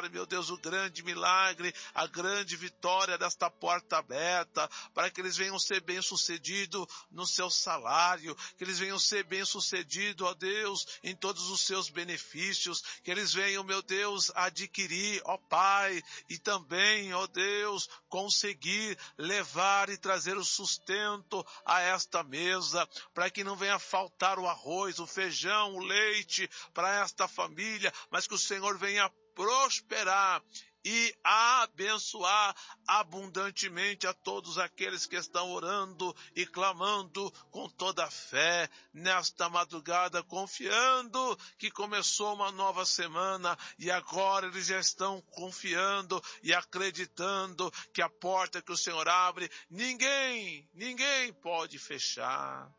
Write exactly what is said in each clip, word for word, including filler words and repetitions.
abençoar, meu Deus, o grande milagre, a grande vitória desta porta aberta, para que eles venham ser bem-sucedidos no seu salário, que eles venham ser bem-sucedidos, ó Deus, em todos os seus benefícios, que eles venham, meu Deus, adquirir, ó Pai, e também, ó Deus, conseguir levar e trazer o sustento a esta mesa, para que não venha faltar o arroz, o feijão, o leite para esta família, mas que o Senhor venha prosperar e abençoar abundantemente a todos aqueles que estão orando e clamando com toda a fé nesta madrugada, confiando que começou uma nova semana e agora eles já estão confiando e acreditando que a porta que o Senhor abre, ninguém, ninguém pode fechar.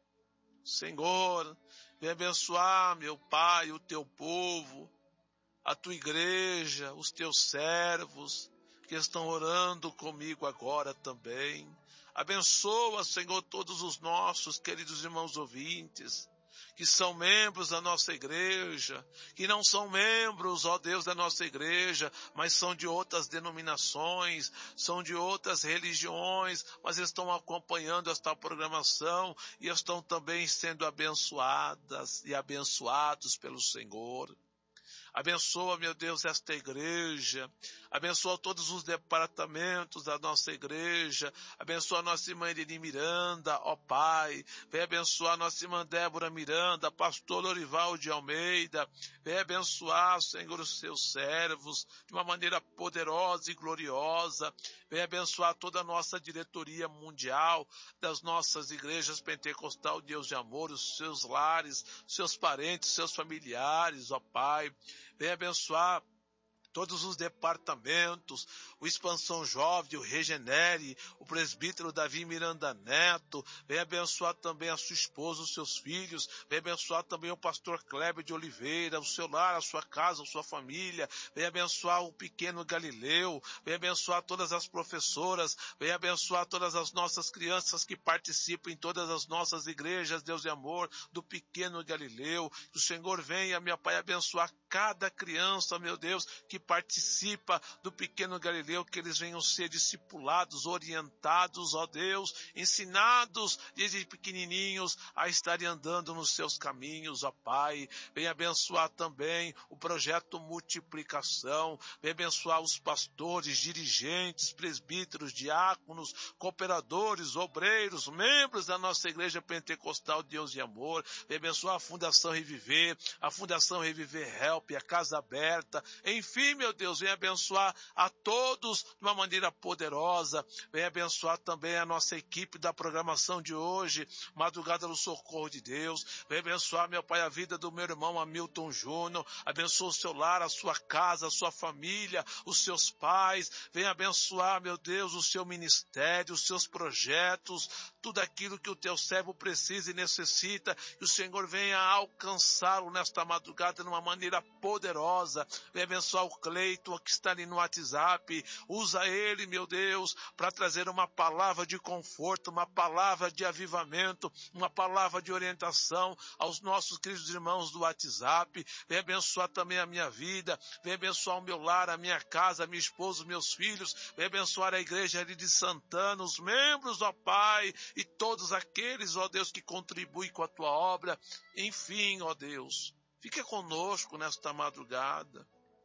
Senhor, vem abençoar, meu Pai, o teu povo, a tua igreja, os teus servos que estão orando comigo agora também. Abençoa, Senhor, todos os nossos queridos irmãos ouvintes, que são membros da nossa igreja, que não são membros, ó Deus, da nossa igreja, mas são de outras denominações, são de outras religiões, mas estão acompanhando esta programação e estão também sendo abençoadas e abençoados pelo Senhor. Abençoa, meu Deus, esta igreja. Abençoa todos os departamentos da nossa igreja. Abençoa a nossa irmã Eleni Miranda, ó Pai. Vem abençoar a nossa irmã Débora Miranda, pastor Lorival de Almeida. Vem abençoar, Senhor, os seus servos de uma maneira poderosa e gloriosa. Vem abençoar toda a nossa diretoria mundial das nossas igrejas pentecostal, Deus de amor, os seus lares, seus parentes, seus familiares, ó Pai. Vem abençoar todos os departamentos, o Expansão Jovem, o Regenere, o presbítero Davi Miranda Neto, vem abençoar também a sua esposa, os seus filhos, vem abençoar também o pastor Kleber de Oliveira, o seu lar, a sua casa, a sua família, vem abençoar o pequeno Galileu, vem abençoar todas as professoras, vem abençoar todas as nossas crianças que participam em todas as nossas igrejas, Deus de amor, do pequeno Galileu, que o Senhor venha, meu Pai, abençoar cada criança, meu Deus, que participa do pequeno Galileu, que eles venham ser discipulados, orientados, ó Deus, ensinados desde pequenininhos a estarem andando nos seus caminhos, ó Pai. Vem abençoar também o projeto Multiplicação, vem abençoar os pastores, dirigentes, presbíteros, diáconos, cooperadores, obreiros, membros da nossa igreja pentecostal Deus e Amor, vem abençoar a Fundação Reviver, a Fundação Reviver Help, a Casa Aberta, enfim, meu Deus, vem abençoar a todos de uma maneira poderosa, vem abençoar também a nossa equipe da programação de hoje, Madrugada do Socorro de Deus, vem abençoar, meu Pai, a vida do meu irmão Hamilton Júnior, abençoa o seu lar, a sua casa, a sua família, os seus pais, vem abençoar, meu Deus, o seu ministério, os seus projetos, tudo aquilo que o teu servo precisa e necessita, que o Senhor venha alcançá-lo nesta madrugada de uma maneira poderosa. Vem abençoar o Cleiton que está ali no WhatsApp, usa ele, meu Deus, para trazer uma palavra de conforto, uma palavra de avivamento, uma palavra de orientação aos nossos queridos irmãos do WhatsApp. Vem abençoar também a minha vida, vem abençoar o meu lar, a minha casa, a minha esposa, os meus filhos, vem abençoar a igreja ali de Santana, os membros, ó Pai, e todos aqueles, ó Deus, que contribuem com a tua obra. Enfim, ó Deus, fica conosco nesta madrugada.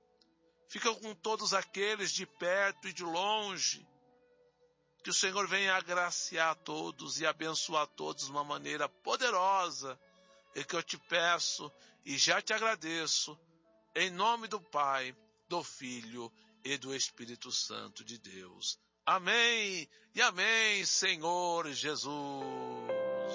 Fica com todos aqueles de perto e de longe. Que o Senhor venha agraciar a todos e abençoar a todos de uma maneira poderosa. É que eu te peço e já te agradeço. Em nome do Pai, do Filho e do Espírito Santo de Deus. Amém e amém, Senhor Jesus.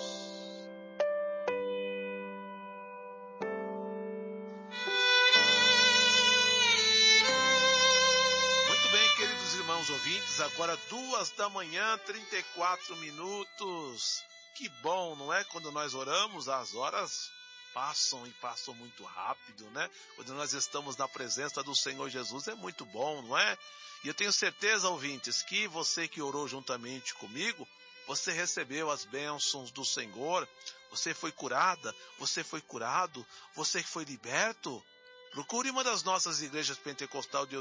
Ouvintes, agora duas da manhã, trinta e quatro minutos. Que bom, não é? Quando nós oramos, as horas passam e passam muito rápido, né? Quando nós estamos na presença do Senhor Jesus, é muito bom, não é? E eu tenho certeza, ouvintes, que você que orou juntamente comigo, você recebeu as bênçãos do Senhor, você foi curada, você foi curado, você foi liberto. Procure uma das nossas igrejas pentecostal de